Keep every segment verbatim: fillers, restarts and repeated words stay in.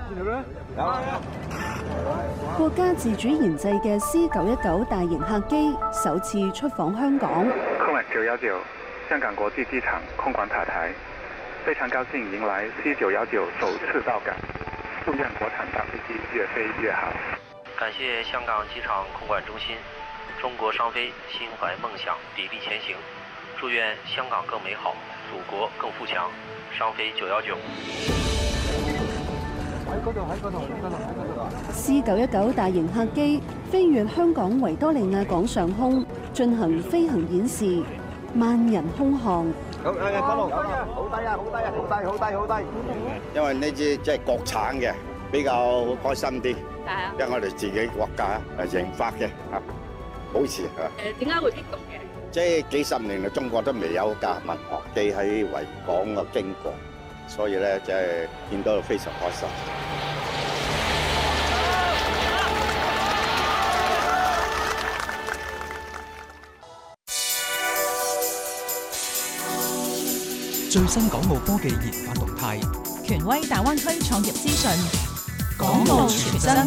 國家自主研製嘅 C 九一九大型客機首次出訪香港。 空管九一九香港國際機場空管塔台，非常高興迎來 C 九一九首次到港，祝願國產大飛機越飛越好。 感謝香港機場空管中心，中國商飛心懷夢想，砥礪前行。祝願香港更美好，祖國更富強。商飛九一九。 C 九一九大型客機飛越香港維多利亞港上空，進行飛行演示，萬人空巷。 好，好低啊！好低啊！好低啊！好低，好低，好低。因為呢支即係國產嘅，比較開心啲。 係啊。 因為我哋自己國家係研發嘅，嚇，保持嚇。 誒，點解會激動嘅？ 即係幾十年嚟，中國都未有架民航機喺維港嘅經過，所以咧即係見到非常開心。 最新港澳科技研發動態， 權威大灣區創業資訊， 港澳傳真。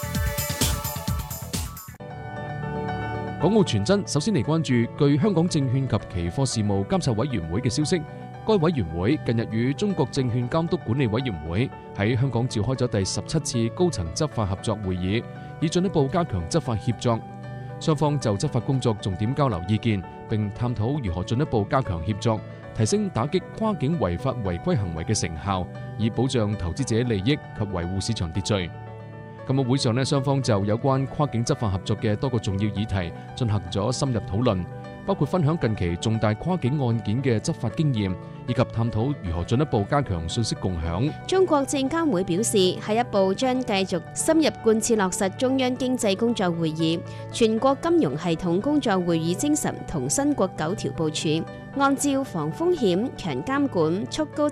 港澳傳真首先嚟關注，據香港證券及期貨事務監察委員會嘅消息，該委員會近日與中國證券監督管理委員會喺香港召開咗第十七次高層執法合作會議，以進一步加強執法協作。雙方就執法工作重點交流意見，並探討如何進一步加強協作，提升打擊跨境違法違規行為嘅成效，以保障投資者利益及維護市場秩序。咁喺會上呢，雙方就有關跨境執法合作嘅多個重要議題進行咗深入討論，包括分享近期重大跨境案件嘅執法經驗，以及探討如何進一步加強信息共享。 中國證監會表示，下一步將繼續深入貫徹落實中央經濟工作會議、全國金融系統工作會議精神同新國九條部署，按照防風險、強監管、促高